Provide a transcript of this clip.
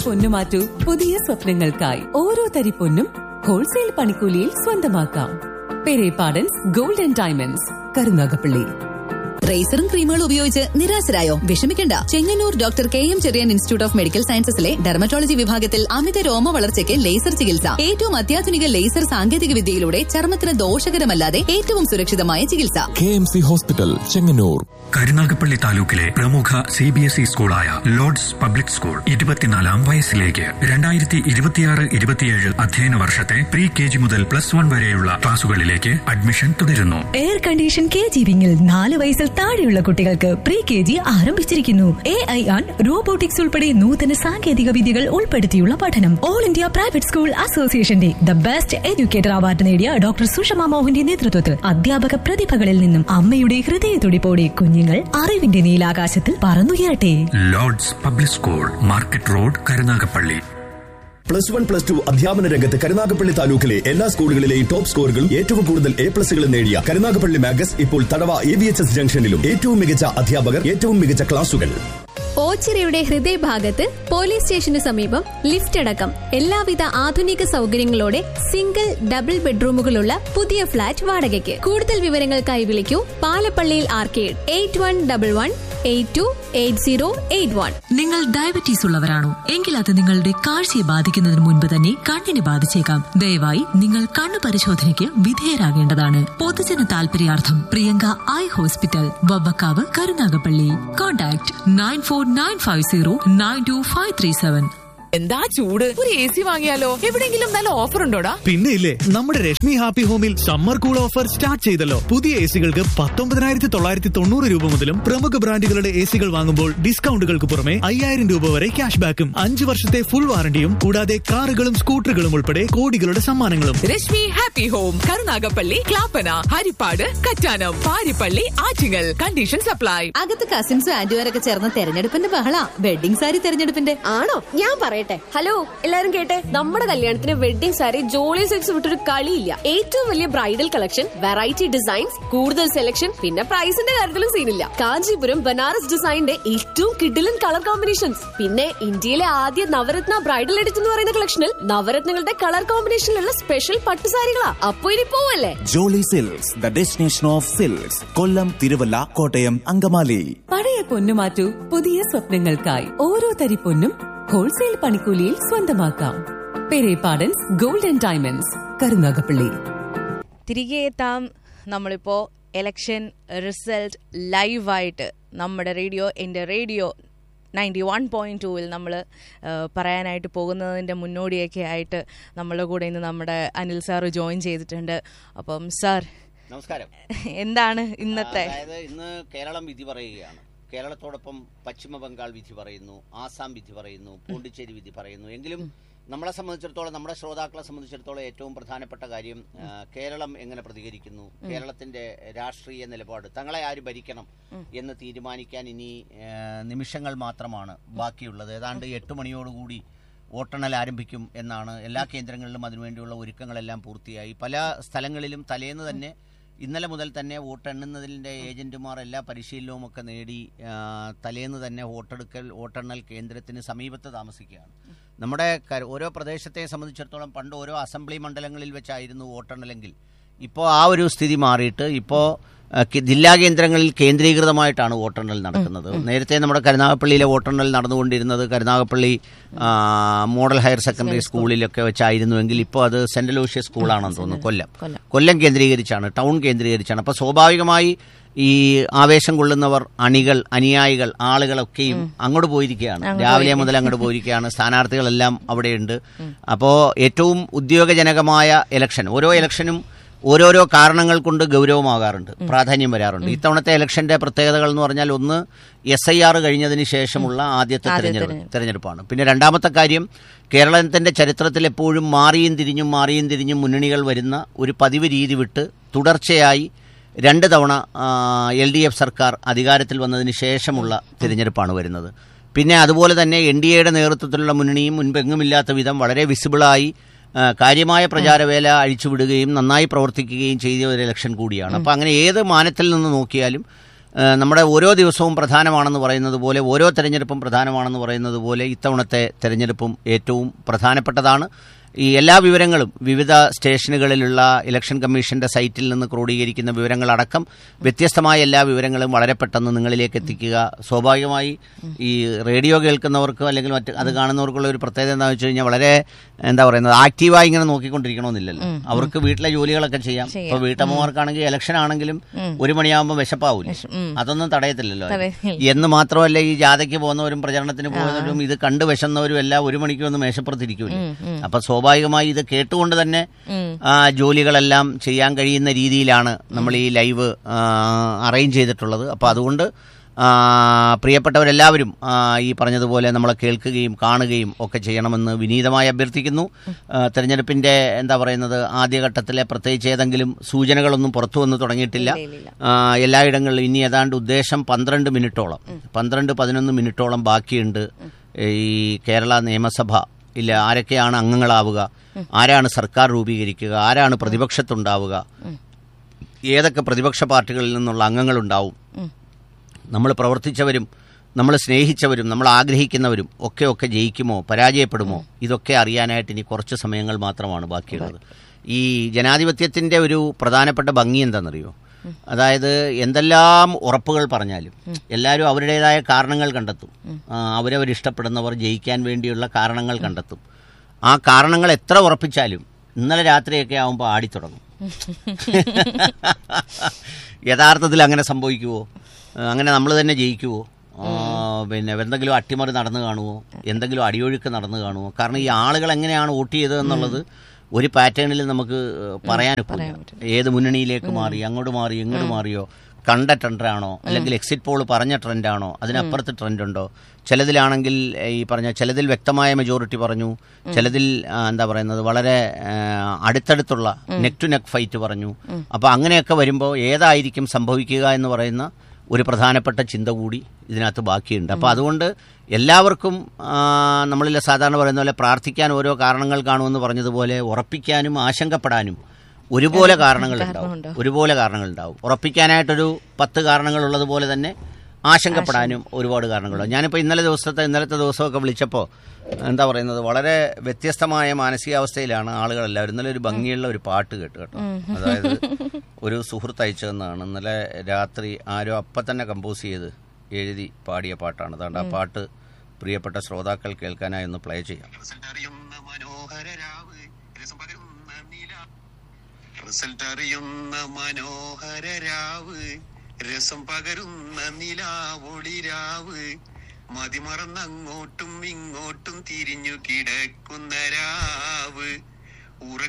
പൊന്നു മാറ്റൂ പുതിയ സ്വപ്നങ്ങൾക്കായി. ഓരോ തരി പൊന്നും ഹോൾസെയിൽ പണിക്കൂലിയിൽ സ്വന്തമാക്കാം. Perepadans gold and diamonds, Karunagappally. റേസറും ക്രീമുകളും ഉപയോഗിച്ച് നിരാശരായോ? വിഷമിക്കണ്ട. Chengannur doctor KM Cherian institute of medical സയൻസസിലെ dermatology വിഭാഗത്തിൽ അമിത രോമ വളർച്ചയ്ക്ക് ലേസർ ചികിത്സ. ഏറ്റവും അത്യാധുനിക ലേസർ സാങ്കേതിക വിദ്യയിലൂടെ ചർമ്മത്തിന് ദോഷകരമല്ലാതെ ഏറ്റവും സുരക്ഷിതമായ ചികിത്സ. KMC hospital, Chengannur. കരുനാഗപ്പള്ളി താലൂക്കിലെ പ്രമുഖ CBSE സ്കൂളായ ലോർഡ്സ് പബ്ലിക് സ്കൂൾ 24ാം വയസ്സിലേക്ക് 2026-27 അധ്യയന വർഷത്തെ പ്രീ KG മുതൽ +1 വരെയുള്ള ക്ലാസുകളിലേക്ക് അഡ്മിഷൻ തുടരുന്നു. എയർ കണ്ടീഷൻ KG വിങ്ങിൽ 4 വയസ്സിൽ താഴെയുള്ള കുട്ടികൾക്ക് പ്രീ KG ആരംഭിച്ചിരിക്കുന്നു. AI ആൻഡ് റോബോട്ടിക്സ് ഉൾപ്പെടെ നൂതന സാങ്കേതിക വിദ്യകൾ ഉൾപ്പെടുത്തിയുള്ള പഠനം. ഓൾ ഇന്ത്യ പ്രൈവറ്റ് സ്കൂൾ അസോസിയേഷന്റെ ദ ബെസ്റ്റ് എഡ്യൂക്കേറ്റർ അവാർഡ് നേടിയ ഡോക്ടർ സുഷമ മോഹന്റെ നേതൃത്വത്തിൽ അധ്യാപക പ്രതിഭകളിൽ നിന്നും അമ്മയുടെ ഹൃദയത്തുടിപ്പോടെ കുഞ്ഞുങ്ങൾ അറിവിന്റെ നീലാകാശത്തിൽ പറന്നുയരട്ടെ. Lord's public school, market road, Karunagappally. +1, +2 അധ്യാപന രംഗത്ത് കരുനാഗപ്പള്ളി താലൂക്കിലെ എല്ലാ സ്കൂളുകളിലെയും ടോപ്പ് സ്കോറുകളും ഏറ്റവും കൂടുതൽ A+കളും നേടിയ കരുനാഗപ്പള്ളി മാഗസ് ഇപ്പോൾ തടവ AVHS ജംഗ്ഷനിലും. ഏറ്റവും മികച്ച അധ്യാപകർ, ഏറ്റവും മികച്ച ക്ലാസുകൾ. ഓച്ചിറയുടെ ഹൃദയഭാഗത്ത് പോലീസ് സ്റ്റേഷന് സമീപം ലിഫ്റ്റ് അടക്കം എല്ലാവിധ ആധുനിക സൗകര്യങ്ങളോടെ സിംഗിൾ ഡബിൾ ബെഡ്റൂമുകളുള്ള പുതിയ ഫ്ളാറ്റ് വാടകയ്ക്ക്. കൂടുതൽ വിവരങ്ങൾക്കായി വിളിക്കൂ പാലപ്പള്ളിയിൽ ആർക്കേഡ് 8111828081. നിങ്ങൾ ഡയബറ്റീസ് ഉള്ളവരാണോ? എങ്കിൽ അത് നിങ്ങളുടെ കാഴ്ചയെ ബാധിക്കുന്നതിന് മുൻപ് തന്നെ കണ്ണിനെ ബാധിച്ചേക്കാം. ദയവായി നിങ്ങൾ കണ്ണു പരിശോധനയ്ക്ക് വിധേയരാകേണ്ടതാണ്. പൊതുജന താൽപര്യാർത്ഥം Priyanka eye hospital, Vavvakkavu, Karunagappally. Contact 9495092537. എന്താ ചൂട്, ഒരു AC വാങ്ങിയാലോ? എവിടെയെങ്കിലും നല്ല ഓഫർ ഉണ്ടോടാ? പിന്നെ ഇല്ലേ, നമ്മുടെ രശ്മി ഹാപ്പി ഹോമിൽ സമ്മർ കൂൾ ഓഫർ സ്റ്റാർട്ട് ചെയ്തല്ലോ. പുതിയ ACകൾക്ക് 19,990 രൂപ മുതലും പ്രമുഖ ബ്രാൻഡുകളുടെ ACകൾ വാങ്ങുമ്പോൾ ഡിസ്കൗണ്ടുകൾക്ക് പുറമെ 5,000 രൂപ വരെ ക്യാഷ് ബാക്കും 5 വർഷത്തെ ഫുൾ വാറണ്ടിയും കൂടാതെ കാറുകളും സ്കൂട്ടറുകളും ഉൾപ്പെടെ കോടികളുടെ സമ്മാനങ്ങളും. Rashmi happy home, Karunagappally, Clappana, Harippad, Kattanam, Parippally, Attingal. Condition supply. അകത്ത് കസിൻസും ആന്റിമാരൊക്കെ ചേർന്ന് തെരഞ്ഞെടുപ്പിന്റെ ബഹള. വെഡിങ് സാരി തെരഞ്ഞെടുപ്പിന്റെ ആണോ? ഞാൻ പറയട്ടെ. ഹലോ, എല്ലാരും കേട്ടെ. നമ്മുടെ കല്യാണത്തിന് വെഡിങ് സാരി ജോളി സിൽക്സ് വിട്ടൊരു കളിയില്ല. ഏറ്റവും വലിയ ബ്രൈഡൽ കളക്ഷൻ, വെറൈറ്റി ഡിസൈൻസ്, കൂടുതൽ സെലക്ഷൻ, പിന്നെ പ്രൈസിന്റെ കാര്യത്തിലും സീനില്ല. കാഞ്ചീപുരം ബനാറസ് ഡിസൈനിന്റെ ഏറ്റവും കിഡിലൻ കളർ കോമ്പിനേഷൻസ്. പിന്നെ ഇന്ത്യയിലെ ആദ്യ നവരത്ന ബ്രൈഡൽ എഡിറ്റ് എന്ന് പറയുന്ന കളക്ഷനിൽ നവരത്നങ്ങളുടെ കളർ കോമ്പിനേഷനിലുള്ള സ്പെഷ്യൽ പട്ടുസാരികളാ. അപ്പൊ ഇനി പോവല്ലേ? Jolly silks, the destination of silks. കൊല്ലം, തിരുവല്ല, കോട്ടയം, അങ്കമാലി. പഴയ പൊന്നു മാറ്റൂ പുതിയ സ്വപ്നങ്ങൾക്കായി. ഓരോ തരി പൊന്നും ഹോൾസെയിൽ പണിക്കൂലിയിൽ സ്വന്തമാക്കാം. Perepadans gold and diamonds, Karunagappally. തിരികെ എത്താം. നമ്മളിപ്പോ എലക്ഷൻ റിസൾട്ട് ലൈവായിട്ട് നമ്മുടെ റേഡിയോ, എൻ്റെ റേഡിയോ 91.2 നമ്മൾ പറയാനായിട്ട് പോകുന്നതിൻ്റെ മുന്നോടിയൊക്കെ ആയിട്ട് നമ്മളുടെ കൂടെ ഇന്ന് നമ്മുടെ അനിൽ സാർ ജോയിൻ ചെയ്തിട്ടുണ്ട്. അപ്പം സാർ നമസ്കാരം. എന്താണ് ഇന്നത്തെ? അതായത് ഇന്ന് കേരളം വിധി പറയുകയാണ്. കേരളത്തോടൊപ്പം പശ്ചിമ ബംഗാൾ വിധി പറയുന്നു, ആസാം വിധി പറയുന്നു, പോണ്ടിച്ചേരി വിധി പറയുന്നു. എങ്കിലും നമ്മളെ സംബന്ധിച്ചിടത്തോളം, നമ്മുടെ ശ്രോതാക്കളെ സംബന്ധിച്ചിടത്തോളം ഏറ്റവും പ്രധാനപ്പെട്ട കാര്യം കേരളം എങ്ങനെ പ്രതികരിക്കുന്നു, കേരളത്തിന്റെ രാഷ്ട്രീയ നിലപാട്, തങ്ങളെ ആര് ഭരിക്കണം എന്ന് തീരുമാനിക്കാൻ ഇനി നിമിഷങ്ങൾ മാത്രമാണ് ബാക്കിയുള്ളത്. ഏതാണ്ട് 8 മണിയോടുകൂടി വോട്ടെണ്ണൽ ആരംഭിക്കും എന്നാണ്. എല്ലാ കേന്ദ്രങ്ങളിലും അതിനുവേണ്ടിയുള്ള ഒരുക്കങ്ങളെല്ലാം പൂർത്തിയായി. പല സ്ഥലങ്ങളിലും തലേന്ന് തന്നെ, ഇന്നലെ മുതൽ തന്നെ വോട്ടെണ്ണുന്നതിൻ്റെ ഏജന്റുമാർ എല്ലാ പരിശീലനവും ഒക്കെ നേടി തലേന്ന് തന്നെ വോട്ടെണ്ണൽ കേന്ദ്രത്തിന് സമീപത്ത് താമസിക്കുകയാണ്. നമ്മുടെ ഓരോ പ്രദേശത്തെ സംബന്ധിച്ചിടത്തോളം പണ്ട് ഓരോ അസംബ്ലി മണ്ഡലങ്ങളിൽ വെച്ചായിരുന്നു വോട്ടെണ്ണലെങ്കിൽ ഇപ്പോൾ ആ ഒരു സ്ഥിതി മാറിയിട്ട് ഇപ്പോൾ ജില്ലാ കേന്ദ്രങ്ങളിൽ കേന്ദ്രീകൃതമായിട്ടാണ് വോട്ടെണ്ണൽ നടക്കുന്നത്. നേരത്തെ നമ്മുടെ കരുനാഗപ്പള്ളിയിലെ വോട്ടെണ്ണൽ നടന്നുകൊണ്ടിരുന്നത് കരുനാഗപ്പള്ളി മോഡൽ ഹയർ സെക്കൻഡറി സ്കൂളിലൊക്കെ വെച്ചായിരുന്നുവെങ്കിൽ ഇപ്പോൾ അത് സെന്റ് ലൂഷ്യസ് സ്കൂളാണെന്ന് തോന്നുന്നു. കൊല്ലം കേന്ദ്രീകരിച്ചാണ്, ടൗൺ കേന്ദ്രീകരിച്ചാണ്. അപ്പോൾ സ്വാഭാവികമായി ഈ ആവേശം കൊള്ളുന്നവർ, അനുയായികൾ, ആളുകളൊക്കെയും അങ്ങോട്ട് പോയിരിക്കുകയാണ്. രാവിലെ മുതൽ അങ്ങോട്ട് പോയിരിക്കുകയാണ്. സ്ഥാനാർത്ഥികളെല്ലാം അവിടെയുണ്ട്. അപ്പോൾ ഏറ്റവും ഉദ്യോഗജനകമായ ഇലക്ഷൻ, ഓരോ ഇലക്ഷനും ഓരോരോ കാരണങ്ങൾ കൊണ്ട് ഗൗരവമാകാറുണ്ട്, പ്രാധാന്യം വരാറുണ്ട്. ഇത്തവണത്തെ ഇലക്ഷന്റെ പ്രത്യേകതകൾ എന്ന് പറഞ്ഞാൽ, ഒന്ന് SIR കഴിഞ്ഞതിന് ശേഷമുള്ള ആദ്യത്തെ തെരഞ്ഞെടുപ്പാണ്. പിന്നെ രണ്ടാമത്തെ കാര്യം, കേരളത്തിന്റെ ചരിത്രത്തിൽ എപ്പോഴും മാറിയും തിരിഞ്ഞും മുന്നണികൾ വരുന്ന ഒരു പതിവ് രീതി വിട്ട് തുടർച്ചയായി 2 തവണ LDF സർക്കാർ അധികാരത്തിൽ വന്നതിന് ശേഷമുള്ള തിരഞ്ഞെടുപ്പാണ് വരുന്നത്. പിന്നെ അതുപോലെ തന്നെ NDAയുടെ നേതൃത്വത്തിലുള്ള മുന്നണിയും മുൻപെങ്ങുമില്ലാത്ത വിധം വളരെ വിസിബിളായി കാര്യമായ പ്രചാരവേല അഴിച്ചുവിടുകയും നന്നായി പ്രവർത്തിക്കുകയും ചെയ്ത ഒരു ഇലക്ഷൻ കൂടിയാണ്. അപ്പം അങ്ങനെ ഏത് മാനത്തിൽ നിന്ന് നോക്കിയാലും നമ്മുടെ ഓരോ ദിവസവും പ്രധാനമാണെന്ന് പറയുന്നത് പോലെ, ഓരോ തെരഞ്ഞെടുപ്പും പ്രധാനമാണെന്ന് പറയുന്നത് പോലെ ഇത്തവണത്തെ തെരഞ്ഞെടുപ്പും ഏറ്റവും പ്രധാനപ്പെട്ടതാണ്. ഈ എല്ലാ വിവരങ്ങളും വിവിധ സ്റ്റേഷനുകളിലുള്ള ഇലക്ഷൻ കമ്മീഷന്റെ സൈറ്റിൽ നിന്ന് ക്രോഡീകരിക്കുന്ന വിവരങ്ങളടക്കം വ്യത്യസ്തമായ എല്ലാ വിവരങ്ങളും വളരെ പെട്ടെന്ന് നിങ്ങളിലേക്ക് എത്തിക്കുക. സ്വാഭാവികമായി ഈ റേഡിയോ കേൾക്കുന്നവർക്കും അല്ലെങ്കിൽ മറ്റ് അത് കാണുന്നവർക്കുള്ള ഒരു പ്രത്യേകത എന്താണെന്ന് വെച്ച് കഴിഞ്ഞാൽ വളരെ ആക്റ്റീവായി ഇങ്ങനെ നോക്കിക്കൊണ്ടിരിക്കണമെന്നില്ലല്ലോ. അവർക്ക് വീട്ടിലെ ജോലികളൊക്കെ ചെയ്യാം. ഇപ്പൊ വീട്ടമ്മമാർക്കാണെങ്കിൽ ഇലക്ഷൻ ആണെങ്കിലും 1 മണിയാകുമ്പോൾ വിശപ്പാവൂല, അതൊന്നും തടയത്തില്ലല്ലോ. എന്ന് മാത്രമല്ല, ഈ ജാഥയ്ക്ക് പോകുന്നവരും പ്രചരണത്തിന് പോകുന്നവരും ഇത് കണ്ടു വിശന്നവരും എല്ലാം 1 മണിക്കൊന്നും മേശപ്പുറത്തിരിക്കൂല. അപ്പൊ സ്വാഭാവികമായി ഇത് കേട്ടുകൊണ്ട് തന്നെ ജോലികളെല്ലാം ചെയ്യാൻ കഴിയുന്ന രീതിയിലാണ് നമ്മൾ ഈ ലൈവ് അറേഞ്ച് ചെയ്തിട്ടുള്ളത്. അപ്പോൾ അതുകൊണ്ട് പ്രിയപ്പെട്ടവരെല്ലാവരും ഈ പറഞ്ഞതുപോലെ നമ്മളെ കേൾക്കുകയും കാണുകയും ഒക്കെ ചെയ്യണമെന്ന് വിനീതമായി അഭ്യർത്ഥിക്കുന്നു. തെരഞ്ഞെടുപ്പിന്റെ ആദ്യഘട്ടത്തിലെ പ്രത്യേകിച്ച് ഏതെങ്കിലും സൂചനകളൊന്നും പുറത്തു വന്ന് തുടങ്ങിയിട്ടില്ല. എല്ലായിടങ്ങളിലും ഇനി ഏതാണ്ട് ഉദ്ദേശം 12-11 മിനിറ്റോളം ബാക്കിയുണ്ട്. ഈ കേരള നിയമസഭ ഇല്ല, ആരൊക്കെയാണ് അംഗങ്ങളാവുക, ആരാണ് സർക്കാർ രൂപീകരിക്കുക, ആരാണ് പ്രതിപക്ഷത്തുണ്ടാവുക, ഏതൊക്കെ പ്രതിപക്ഷ പാർട്ടികളിൽ നിന്നുള്ള അംഗങ്ങളുണ്ടാവും, നമ്മൾ പ്രവർത്തിച്ചവരും നമ്മൾ സ്നേഹിച്ചവരും നമ്മൾ ആഗ്രഹിക്കുന്നവരും ഒക്കെ ജയിക്കുമോ പരാജയപ്പെടുമോ, ഇതൊക്കെ അറിയാനായിട്ട് ഇനി കുറച്ച് സമയങ്ങൾ മാത്രമാണ് ബാക്കിയുള്ളത്. ഈ ജനാധിപത്യത്തിന്റെ ഒരു പ്രധാനപ്പെട്ട ഭംഗി എന്താണെന്നറിയോ? അതായത് എന്തെല്ലാം ഉറപ്പുകൾ പറഞ്ഞാലും എല്ലാവരും അവരുടേതായ കാരണങ്ങൾ കണ്ടെത്തും. അവരവരിഷ്ടപ്പെടുന്നവർ ജയിക്കാൻ വേണ്ടിയുള്ള കാരണങ്ങൾ കണ്ടെത്തും. ആ കാരണങ്ങൾ എത്ര ഉറപ്പിച്ചാലും ഇന്നലെ രാത്രിയൊക്കെ ആവുമ്പോൾ ആടിത്തുടങ്ങും. യഥാർത്ഥത്തിൽ അങ്ങനെ സംഭവിക്കുമോ? അങ്ങനെ നമ്മൾ തന്നെ ജയിക്കുമോ? പിന്നെ എന്തെങ്കിലും അട്ടിമറി നടന്നു കാണുമോ? എന്തെങ്കിലും അടിയൊഴുക്ക് നടന്നു കാണുമോ? കാരണം ഈ ആളുകൾ എങ്ങനെയാണ് വോട്ട് ചെയ്തത് എന്നുള്ളത് ഒരു പാറ്റേണിൽ നമുക്ക് പറയാനൊക്കില്ല. ഏത് മുന്നണിയിലേക്ക് മാറി, അങ്ങോട്ട് മാറി, ഇങ്ങോട്ട് മാറിയോ, കണ്ട ട്രെൻഡാണോ അല്ലെങ്കിൽ എക്സിറ്റ് പോൾ പറഞ്ഞ ട്രെൻഡാണോ, അതിനപ്പുറത്ത് ട്രെൻഡുണ്ടോ? ചിലതിലാണെങ്കിൽ ഈ ചിലതിൽ വ്യക്തമായ മെജോറിറ്റി പറഞ്ഞു, ചിലതിൽ വളരെ അടുത്തടുത്തുള്ള നെക്ക് ടു നെക്ക് ഫൈറ്റ് പറഞ്ഞു. അപ്പോൾ അങ്ങനെയൊക്കെ വരുമ്പോൾ ഏതായിരിക്കും സംഭവിക്കുക എന്ന് പറയുന്ന ഒരു പ്രധാനപ്പെട്ട ചിന്ത കൂടി ഇതിനകത്ത് ബാക്കിയുണ്ട്. അപ്പോൾ അതുകൊണ്ട് എല്ലാവർക്കും നമ്മളിൽ സാധാരണ പറയുന്ന പോലെ പ്രാർത്ഥിക്കാൻ ഓരോ കാരണങ്ങൾ കാണുമെന്ന് പറഞ്ഞതുപോലെ ഉറപ്പിക്കാനും ആശങ്കപ്പെടാനും ഒരുപോലെ കാരണങ്ങളുണ്ടാവും. ഉറപ്പിക്കാനായിട്ടൊരു 10 കാരണങ്ങൾ ഉള്ളതുപോലെ തന്നെ ആശങ്കപ്പെടാനും ഒരുപാട് കാരണങ്ങളുണ്ടാവും. ഞാനിപ്പോൾ ഇന്നലത്തെ ദിവസമൊക്കെ വിളിച്ചപ്പോൾ വളരെ വ്യത്യസ്തമായ മാനസികാവസ്ഥയിലാണ് ആളുകളെല്ലാവരും. ഇന്നലെ ഒരു ഭംഗിയുള്ള ഒരു പാട്ട് കേട്ടോ. അതായത് ഒരു സുഹൃത്ത് അയച്ചതെന്നാണ്. ഇന്നലെ രാത്രി ആരോ അപ്പം തന്നെ കമ്പോസ് ചെയ്ത് എഴുതി പാടിയ പാട്ടാണ്. അതുകൊണ്ട് ആ പാട്ട് പ്രിയപ്പെട്ട ശ്രോതാക്കൾ കേൾക്കാനായി ഒന്ന് പ്ലേ ചെയ്യാം. റിസൾട്ട് അറിയുന്ന മനോഹര രാവ്, രസം പകരുന്ന നിലാവൊളിരാവ്, മതിമറന്നങ്ങോട്ടും ഇങ്ങോട്ടും തിരിഞ്ഞു കിടക്കുന്ന രാവ്,